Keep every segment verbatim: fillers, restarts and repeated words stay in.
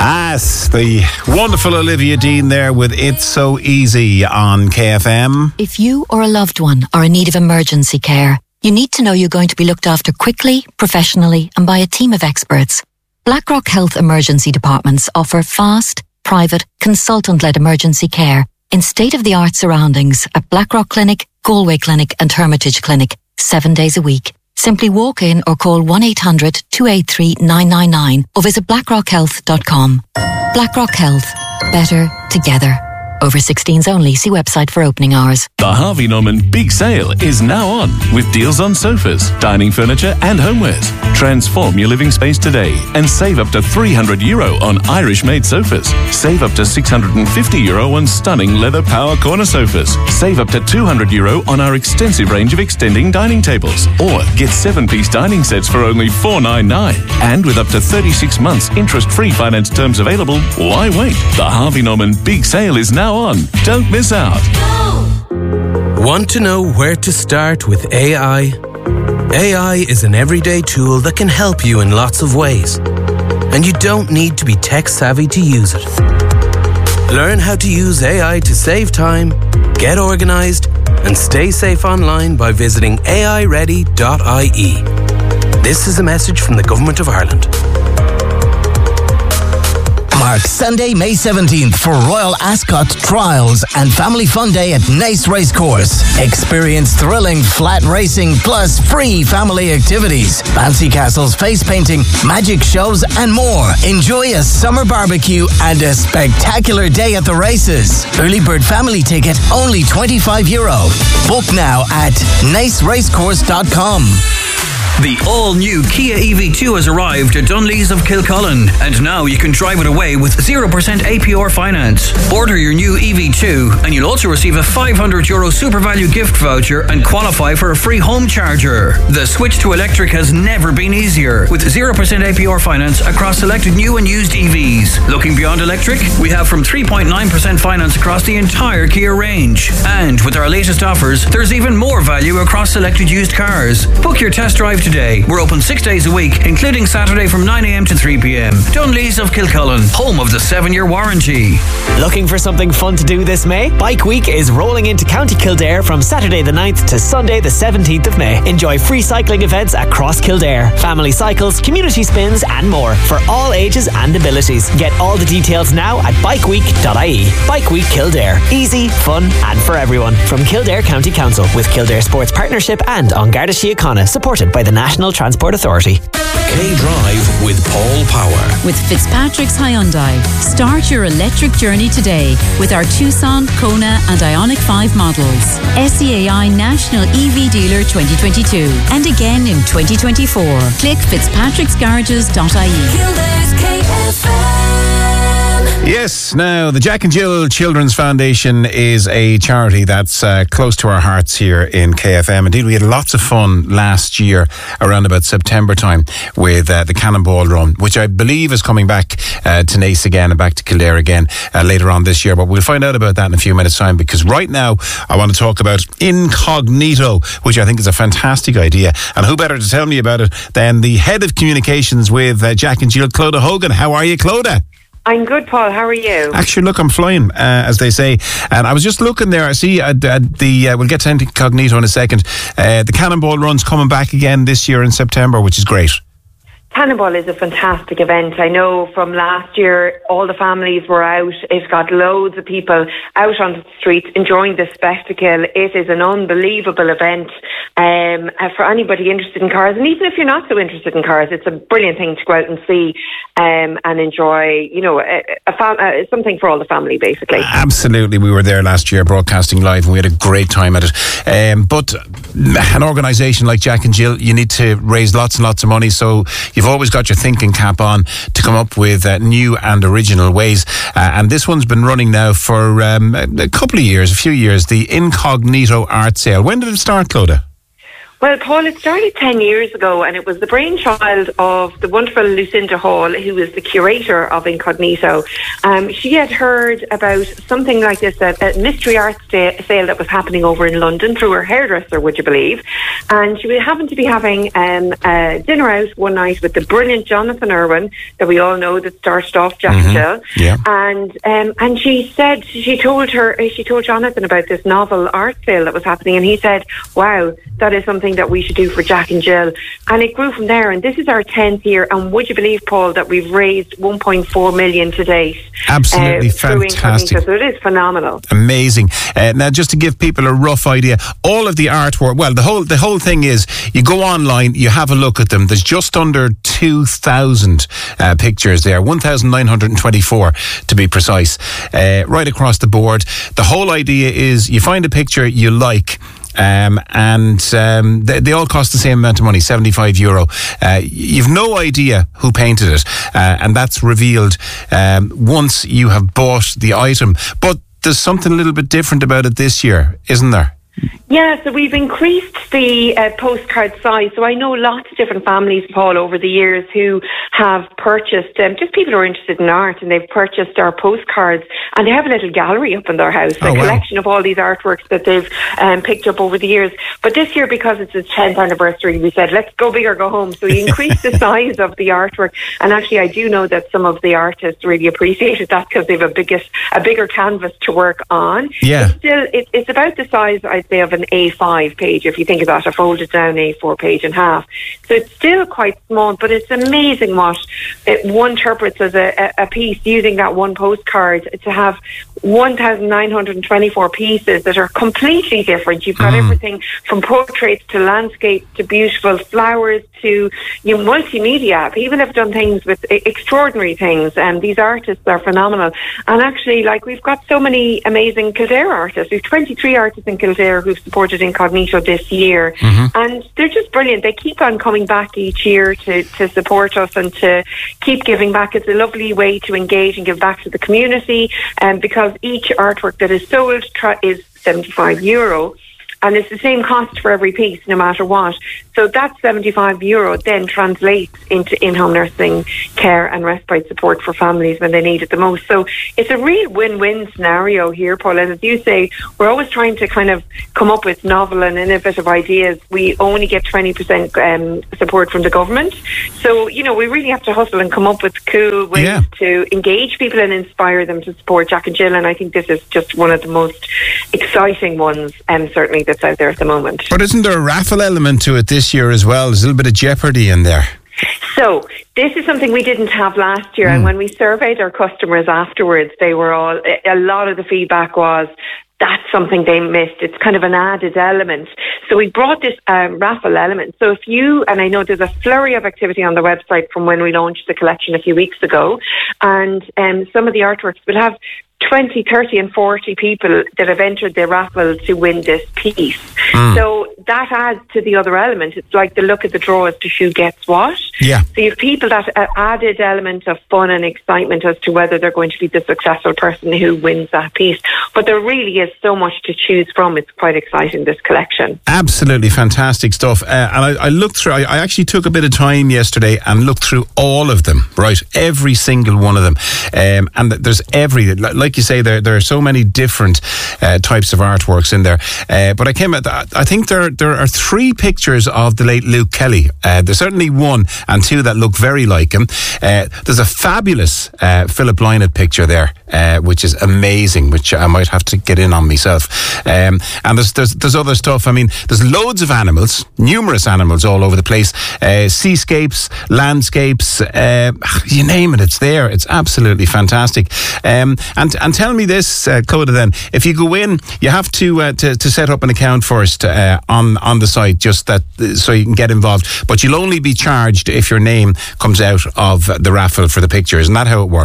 As the wonderful Olivia Dean there with It's So Easy on K F M. If you or a loved one are in need of emergency care, you need to know you're going to be looked after quickly, professionally, and by a team of experts. BlackRock Health Emergency Departments offer fast, private, consultant-led emergency care in state-of-the-art surroundings at BlackRock Clinic, Galway Clinic and Hermitage Clinic, seven days a week. Simply walk in or call one eight hundred two eight three nine nine nine or visit blackrock health dot com. BlackRock Health. Better together. Over sixteens only. See website for opening hours. The Harvey Norman Big Sale is now on with deals on sofas, dining furniture and homewares. Transform your living space today and save up to three hundred euro on Irish-made sofas. Save up to six hundred fifty euro on stunning leather power corner sofas. Save up to two hundred euro on our extensive range of extending dining tables. Or get seven-piece dining sets for only four ninety-nine. And with up to thirty-six months interest-free finance terms available, why wait? The Harvey Norman Big Sale is now on. Don't miss out. Want to know where to start with A I? A I is an everyday tool that can help you in lots of ways. And you don't need to be tech savvy to use it. Learn how to use A I to save time, get organised, and stay safe online by visiting A I ready dot I E. This is a message from the Government of Ireland. Mark Sunday, May seventeenth for Royal Ascot Trials and Family Fun Day at Nice Racecourse. Experience thrilling flat racing plus free family activities, bouncy castles, face painting, magic shows and more. Enjoy a summer barbecue and a spectacular day at the races. Early bird family ticket only twenty-five euro. Book now at nice racecourse dot com. The all-new Kia E V two has arrived at Dunlees of Kilcullen, and now you can drive it away with zero percent A P R finance. Order your new E V two and you'll also receive a five hundred euro super value gift voucher and qualify for a free home charger. The switch to electric has never been easier, with zero percent A P R finance across selected new and used E Vs. Looking beyond electric? We have from three point nine percent finance across the entire Kia range. And with our latest offers, there's even more value across selected used cars. Book your test drive today. We're open six days a week, including Saturday from nine a.m. to three p.m. Dunlees of Kilcullen, home of the seven-year warranty. Looking for something fun to do this May? Bike Week is rolling into County Kildare from Saturday the ninth to Sunday the seventeenth of May. Enjoy free cycling events across Kildare, family cycles, community spins and more for all ages and abilities. Get all the details now at bike week dot I E. Bike Week Kildare. Easy, fun and for everyone. From Kildare County Council with Kildare Sports Partnership and An Garda Síochána, supported by the National Transport Authority. K-Drive with Paul Power. With Fitzpatrick's Hyundai. Start your electric journey today with our Tucson, Kona and Ioniq five models. S E A I National E V Dealer twenty twenty-two and again in twenty twenty-four. Click fitzpatricks garages dot I E. Kildare's K F M. Yes, now the Jack and Jill Children's Foundation is a charity that's uh, close to our hearts here in K F M. Indeed, we had lots of fun last year around about September time with uh, the Cannonball Run, which I believe is coming back uh, to Nace again and back to Kildare again uh, later on this year. But we'll find out about that in a few minutes' time, because right now I want to talk about Incognito, which I think is a fantastic idea. And who better to tell me about it than the head of communications with uh, Jack and Jill, Clodagh Hogan. How are you, Clodagh? I'm good, Paul. How are you? Actually, look, I'm flying, uh, as they say. And I was just looking there. I see uh, the, uh, we'll get to Incognito in a second. Uh, the Cannonball Run's coming back again this year in September, which is great. Cannonball is a fantastic event. I know from last year, all the families were out. It got loads of people out on the streets enjoying the spectacle. It is an unbelievable event um, for anybody interested in cars. And even if you're not so interested in cars, it's a brilliant thing to go out and see um, and enjoy, you know, a, a fam- uh, something for all the family, basically. Absolutely. We were there last year broadcasting live and we had a great time at it. Um, but an organisation like Jack and Jill, you need to raise lots and lots of money. So you've always got your thinking cap on to come up with uh, new and original ways. Uh, and this one's been running now for um, a couple of years, a few years, the Incognito Art Sale. When did it start, Clodagh? Well, Paul, it started ten years ago, and it was the brainchild of the wonderful Lucinda Hall, who is the curator of Incognito. Um, she had heard about something like this, a, a mystery art sta- sale that was happening over in London through her hairdresser, would you believe? And she happened to be having um, a dinner out one night with the brilliant Jonathan Irwin, that we all know that started off Jack Mm-hmm. and Jill. Yeah. And um, and she said, she told her, she told Jonathan about this novel art sale that was happening, and he said, wow, that is something that we should do for Jack and Jill. And it grew from there, and this is our tenth year, and would you believe, Paul, that we've raised one point four million to date? Absolutely uh, through fantastic. Incognito. So it is phenomenal. Amazing. Uh, now, just to give people a rough idea, all of the artwork, well, the whole the whole thing is, you go online, you have a look at them. There's just under two thousand uh, pictures there, one thousand nine hundred twenty-four to be precise, uh, right across the board. The whole idea is, you find a picture you like, Um, and um, they, they all cost the same amount of money, seventy-five euro. Uh, you've no idea who painted it, uh, and that's revealed um, once you have bought the item. But there's something a little bit different about it this year, isn't there? Yeah, so we've increased the uh, postcard size. So I know lots of different families, Paul, over the years who have purchased, um, just people who are interested in art, and they've purchased our postcards, and they have a little gallery up in their house, a Oh, wow. collection of all these artworks that they've um, picked up over the years. But this year, because it's its tenth anniversary, we said, let's go big or go home. So we increased the size of the artwork. And actually, I do know that some of the artists really appreciated that, because they've a biggest, a bigger canvas to work on. Yeah. It's still, it, it's about the size, I'd say, of an A five page, if you think about a folded down A four page in half. So it's still quite small, but it's amazing what it, one interprets as a, a, a piece using that one postcard to have one thousand nine hundred twenty-four pieces that are completely different. You've got Mm. everything from portraits to landscapes to beautiful flowers to you know, multimedia. People have done things with e- extraordinary things, and these artists are phenomenal. And actually, like, we've got so many amazing Kildare artists. We've twenty-three artists in Kildare who've supported Incognito this year, Mm-hmm. and they're just brilliant. They keep on coming back each year to, to support us and to keep giving back. It's a lovely way to engage and give back to the community, and um, because each artwork that is sold tra- is seventy-five euro, and it's the same cost for every piece, no matter what. So that seventy-five euro then translates into in-home nursing care and respite support for families when they need it the most. So it's a real win-win scenario here, Paul. And as you say, we're always trying to kind of come up with novel and innovative ideas. We only get twenty percent um, support from the government. So, you know, we really have to hustle and come up with cool ways Yeah. to engage people and inspire them to support Jack and Jill. And I think this is just one of the most exciting ones, and um, certainly that's out there at the moment. But isn't there a raffle element to it this year as well? There's a little bit of jeopardy in there. So this is something we didn't have last year, mm. and when we surveyed our customers afterwards, they were all, a lot of the feedback was, that's something they missed. It's kind of an added element. So we brought this um, raffle element. So if you, and I know there's a flurry of activity on the website from when we launched the collection a few weeks ago, and um, some of the artworks will have twenty, thirty and forty people that have entered the raffle to win this piece. Mm. So that adds to the other element. It's like the look at the draw as to who gets what. Yeah. So you have people that uh, added element of fun and excitement as to whether they're going to be the successful person who wins that piece. But there really is so much to choose from. It's quite exciting, this collection. Absolutely fantastic stuff. Uh, and I, I looked through, I, I actually took a bit of time yesterday and looked through all of them, right? Every single one of them. Um, and there's every, like you say, there, there are so many different uh, types of artworks in there. Uh, but I came at, I think there, there are three pictures of the late Luke Kelly. Uh, there's certainly one and two that look very like him. Uh, there's a fabulous uh, Philip Lynott picture there, uh, which is amazing, which I might have to get in on myself. Um, and there's, there's there's other stuff. I mean, there's loads of animals, numerous animals all over the place. Uh, seascapes, landscapes, uh, you name it, it's there. It's absolutely fantastic. Um, and and tell me this, uh, Coda, then, if you go in, you have to uh, to, to set up an account first uh, on on the site, just that so you can get involved. But you'll only be charged if your name comes out of the raffle for the picture. Isn't that how it works?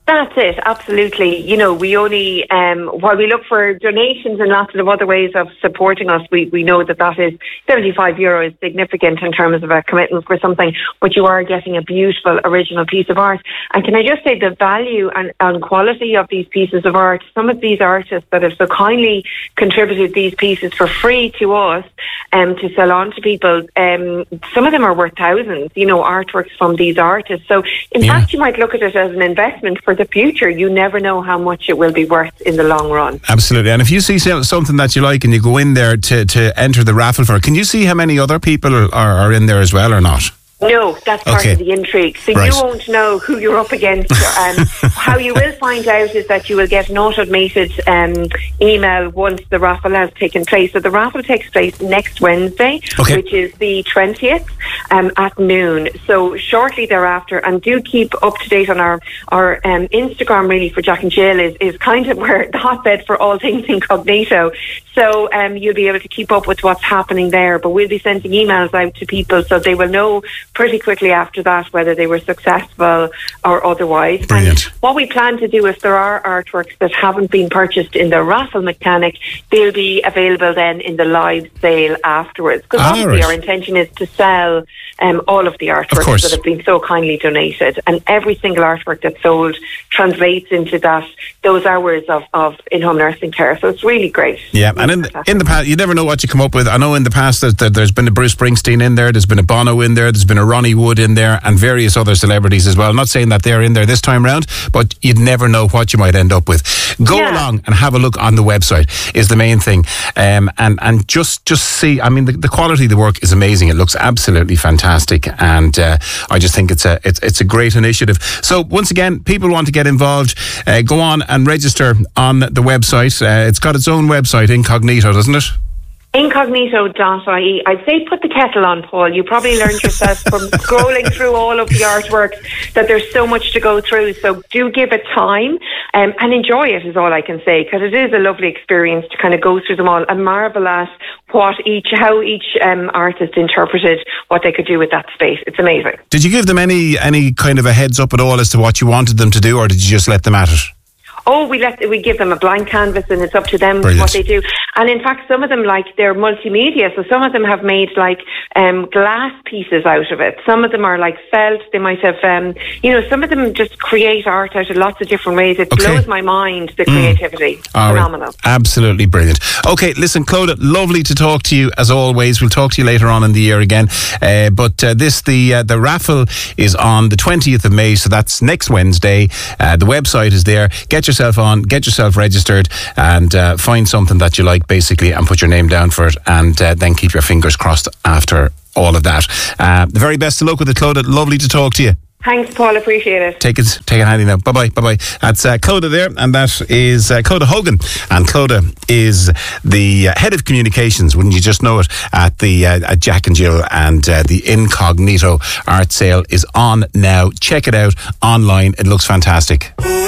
That's it, absolutely. You know, we only, um, while we look for donations and lots of other ways of supporting us, we, we know that that is seventy-five euro is significant in terms of a commitment for something, but you are getting a beautiful original piece of art. And can I just say the value and, and quality of these pieces of art, some of these artists that have so kindly contributed these pieces for free to us um, to sell on to people, um, some of them are worth thousands, you know, artworks from these artists. So in Yeah. fact, you might look at it as an investment for the future. You never know how much it will be worth in the long run. Absolutely. And if you see so- something that you like and you go in there to, to enter the raffle for it, can you see how many other people are, are in there as well or not? No, that's part Okay. of the intrigue. So Right. you won't know who you're up against. Um, how you will find out is that you will get an automated um, email once the raffle has taken place. So the raffle takes place next Wednesday, Okay. which is the twentieth um, at noon. So shortly thereafter, and do keep up to date on our, our um, Instagram really for Jack and Jill is, is kind of where the hotbed for all things incognito. So um, you'll be able to keep up with what's happening there. But we'll be sending emails out to people so they will know pretty quickly after that whether they were successful or otherwise. Brilliant. And what we plan to do, if there are artworks that haven't been purchased in the raffle mechanic, they'll be available then in the live sale afterwards. Because Ah, obviously right. our intention is to sell um, all of the artworks course. that have been so kindly donated, and every single artwork that's sold translates into that those hours of, of in-home nursing care. So it's really great. Yeah, and in the, in the past, you never know what you come up with. I know in the past that, that there's been a Bruce Springsteen in there, there's been a Bono in there, there's been a Ronnie Wood in there, and various other celebrities as well. I'm not saying that they're in there this time round, but you'd never know what you might end up with. Go Yeah. along and have a look on the website is the main thing, um, and and just just see. I mean, the, the quality of the work is amazing. It looks absolutely fantastic, and uh, I just think it's a it's it's a great initiative. So once again, people want to get involved, uh, go on and register on the website. Uh, it's got its own website, Incognito, doesn't it? Incognito dot I E. I'd say put the kettle on, Paul. You probably learned yourself from scrolling through all of the artworks that there's so much to go through. So do give it time um, and enjoy it is all I can say, because it is a lovely experience to kind of go through them all and marvel at what each, how each um, artist interpreted what they could do with that space. It's amazing. Did you give them any any kind of a heads up at all as to what you wanted them to do, or did you just let them at it? Oh, we let we give them a blank canvas and it's up to them Brilliant. what they do. And in fact, some of them, like, they're multimedia. So some of them have made like um, glass pieces out of it. Some of them are like felt. They might have, um, you know, some of them just create art out of lots of different ways. It Okay. blows my mind, the creativity. All right. Phenomenal. Absolutely brilliant. Okay, listen, Clodagh, lovely to talk to you as always. We'll talk to you later on in the year again. Uh, but uh, this, the uh, the raffle is on the twentieth of May, so that's next Wednesday. Uh, the website is there. Get yourself on, get yourself registered, and uh, find something that you like, basically, and put your name down for it, and uh, then keep your fingers crossed after all of that. Uh, the very best of luck with it, Clodagh. Lovely to talk to you. Thanks, Paul. Appreciate it. Take it, take it handy now. Bye bye, bye bye. That's uh, Clodagh there, and that is uh, Clodagh Hogan. And Clodagh is the uh, head of communications, wouldn't you just know it, at the uh, at Jack and Jill. And uh, the Incognito art sale is on now. Check it out online. It looks fantastic.